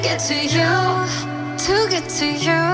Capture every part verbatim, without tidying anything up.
Get to you, to get to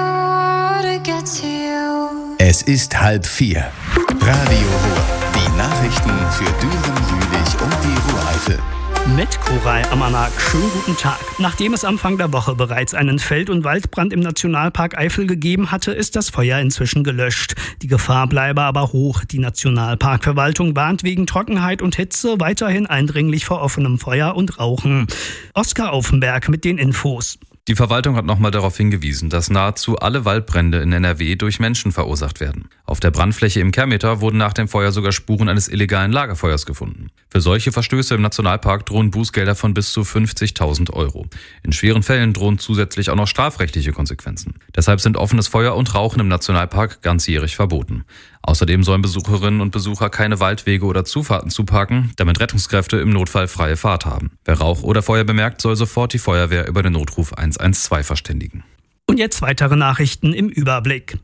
you, to get to you. Es ist halb vier. Radio Ruhr. Die Nachrichten für Düren, Jülich und die Ruhr-Eifel. Mit Koray Amanak. Schönen guten Tag. Nachdem es Anfang der Woche bereits einen Feld- und Waldbrand im Nationalpark Eifel gegeben hatte, ist das Feuer inzwischen gelöscht. Die Gefahr bleibe aber hoch. Die Nationalparkverwaltung warnt wegen Trockenheit und Hitze weiterhin eindringlich vor offenem Feuer und Rauchen. Oskar Aufenberg mit den Infos. Die Verwaltung hat nochmal darauf hingewiesen, dass nahezu alle Waldbrände in N R W durch Menschen verursacht werden. Auf der Brandfläche im Kehrmeter wurden nach dem Feuer sogar Spuren eines illegalen Lagerfeuers gefunden. Für solche Verstöße im Nationalpark drohen Bußgelder von bis zu fünfzigtausend Euro. In schweren Fällen drohen zusätzlich auch noch strafrechtliche Konsequenzen. Deshalb sind offenes Feuer und Rauchen im Nationalpark ganzjährig verboten. Außerdem sollen Besucherinnen und Besucher keine Waldwege oder Zufahrten zuparken, damit Rettungskräfte im Notfall freie Fahrt haben. Wer Rauch oder Feuer bemerkt, soll sofort die Feuerwehr über den Notruf eins eins zwei verständigen. Und jetzt weitere Nachrichten im Überblick.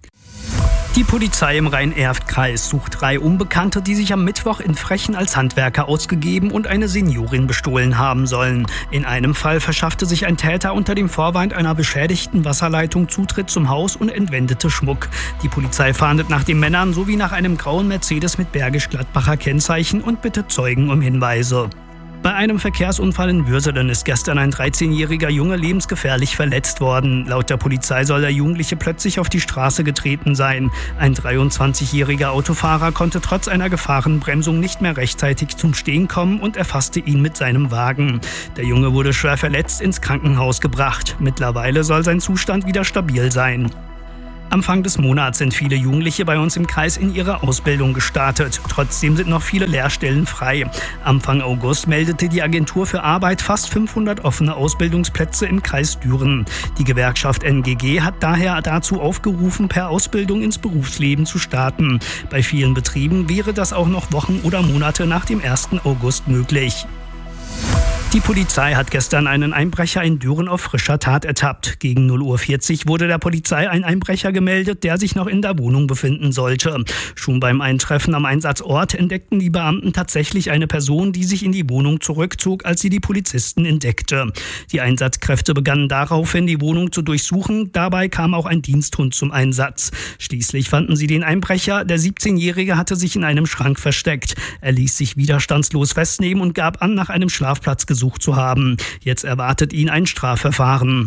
Die Polizei im Rhein-Erft-Kreis sucht drei Unbekannte, die sich am Mittwoch in Frechen als Handwerker ausgegeben und eine Seniorin bestohlen haben sollen. In einem Fall verschaffte sich ein Täter unter dem Vorwand einer beschädigten Wasserleitung Zutritt zum Haus und entwendete Schmuck. Die Polizei fahndet nach den Männern sowie nach einem grauen Mercedes mit Bergisch-Gladbacher Kennzeichen und bittet Zeugen um Hinweise. Bei einem Verkehrsunfall in Würselen ist gestern ein dreizehnjähriger Junge lebensgefährlich verletzt worden. Laut der Polizei soll der Jugendliche plötzlich auf die Straße getreten sein. Ein dreiundzwanzigjähriger Autofahrer konnte trotz einer Gefahrenbremsung nicht mehr rechtzeitig zum Stehen kommen und erfasste ihn mit seinem Wagen. Der Junge wurde schwer verletzt ins Krankenhaus gebracht. Mittlerweile soll sein Zustand wieder stabil sein. Anfang des Monats sind viele Jugendliche bei uns im Kreis in ihre Ausbildung gestartet. Trotzdem sind noch viele Lehrstellen frei. Anfang August meldete die Agentur für Arbeit fast fünfhundert offene Ausbildungsplätze im Kreis Düren. Die Gewerkschaft N G G hat daher dazu aufgerufen, per Ausbildung ins Berufsleben zu starten. Bei vielen Betrieben wäre das auch noch Wochen oder Monate nach dem ersten August möglich. Die Polizei hat gestern einen Einbrecher in Düren auf frischer Tat ertappt. Gegen null Uhr vierzig wurde der Polizei ein Einbrecher gemeldet, der sich noch in der Wohnung befinden sollte. Schon beim Eintreffen am Einsatzort entdeckten die Beamten tatsächlich eine Person, die sich in die Wohnung zurückzog, als sie die Polizisten entdeckte. Die Einsatzkräfte begannen daraufhin, die Wohnung zu durchsuchen. Dabei kam auch ein Diensthund zum Einsatz. Schließlich fanden sie den Einbrecher. Der siebzehnjährige hatte sich in einem Schrank versteckt. Er ließ sich widerstandslos festnehmen und gab an, nach einem Schlafplatz gesucht zu haben. Jetzt erwartet ihn ein Strafverfahren.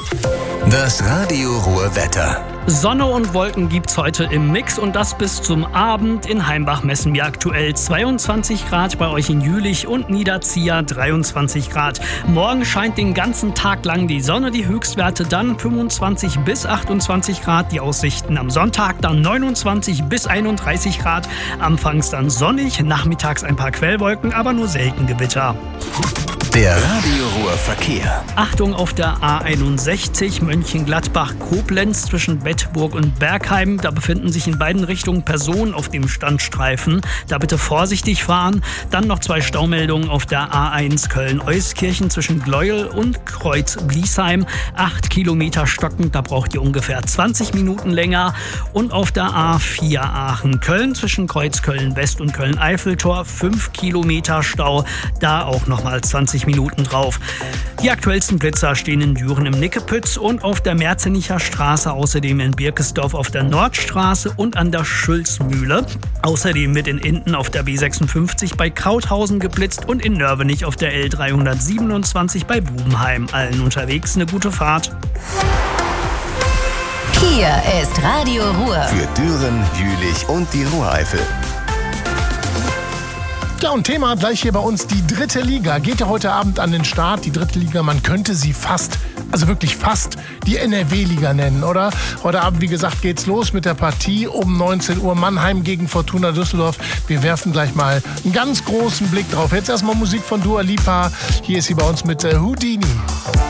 Das Radio Ruhr Wetter. Sonne und Wolken gibt's heute im Mix und das bis zum Abend. In Heimbach messen wir aktuell zweiundzwanzig Grad, bei euch in Jülich und Niederzieher dreiundzwanzig Grad. Morgen scheint den ganzen Tag lang die Sonne, die Höchstwerte dann fünfundzwanzig bis achtundzwanzig Grad. Die Aussichten am Sonntag dann neunundzwanzig bis einunddreißig Grad. Anfangs dann sonnig, nachmittags ein paar Quellwolken, aber nur selten Gewitter. Der Radio Ruhr Verkehr. Achtung auf der A einundsechzig Mönchengladbach-Koblenz zwischen Bettburg und Bergheim. Da befinden sich in beiden Richtungen Personen auf dem Standstreifen. Da bitte vorsichtig fahren. Dann noch zwei Staumeldungen auf der A eins Köln-Euskirchen zwischen Gleuel und Kreuz-Bliesheim. Acht Kilometer stockend, da braucht ihr ungefähr zwanzig Minuten länger. Und auf der A vier Aachen-Köln zwischen Kreuzköln-West und Köln-Eiffeltor fünf Kilometer Stau. Da auch nochmal zwanzig Minuten drauf. Die aktuellsten Blitzer stehen in Düren im Nickepütz und auf der Merzenicher Straße, außerdem in Birkesdorf auf der Nordstraße und an der Schulzmühle. Außerdem wird in Inten auf der B sechsundfünfzig bei Krauthausen geblitzt und in Nörvenich auf der L dreihundertsiebenundzwanzig bei Bubenheim. Allen unterwegs eine gute Fahrt. Hier ist Radio Ruhr. Für Düren, Jülich und die Ruhr-Eifel. Ja, und Thema gleich hier bei uns, die dritte Liga. Geht ja heute Abend an den Start. Die dritte Liga, man könnte sie fast, also wirklich fast, die N R W-Liga nennen, oder? Heute Abend, wie gesagt, geht's los mit der Partie um neunzehn Uhr Mannheim gegen Fortuna Düsseldorf. Wir werfen gleich mal einen ganz großen Blick drauf. Jetzt erstmal Musik von Dua Lipa. Hier ist sie bei uns mit äh, Houdini.